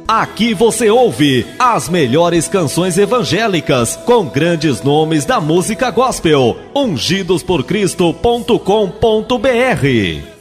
Aqui você ouve as melhores canções evangélicas com grandes nomes da música gospel. Ungidosporcristo.com.br